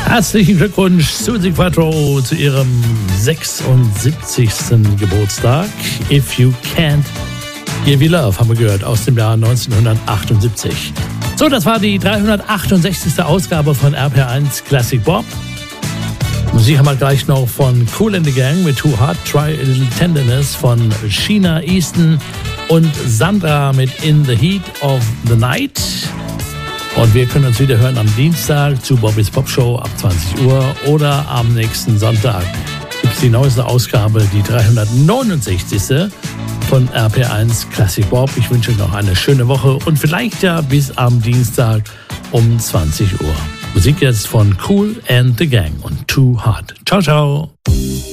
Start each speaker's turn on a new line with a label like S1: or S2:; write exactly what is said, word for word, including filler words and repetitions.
S1: Herzlichen Glückwunsch Suzi Quatro zu ihrem sechsundsiebzigsten Geburtstag. If You Can't Give Me Love haben wir gehört aus dem Jahr neunzehnhundertachtundsiebzig. So, das war die dreihundertachtundsechzigste Ausgabe von R P R eins Classic Bob. Musik haben wir gleich noch von Kool and the Gang mit Too Hard, Try a Little Tenderness von Sheena Easton und Sandra mit In the Heat of the Night. Und wir können uns wieder hören am Dienstag zu Bobbys Pop Show ab zwanzig Uhr oder am nächsten Sonntag gibt es die neueste Ausgabe, die dreihundertneunundsechzigste von R P R eins Classic Bob. Ich wünsche euch noch eine schöne Woche und vielleicht ja bis am Dienstag um zwanzig Uhr. Musik jetzt von Kool and the Gang und Too Hard. Ciao, ciao.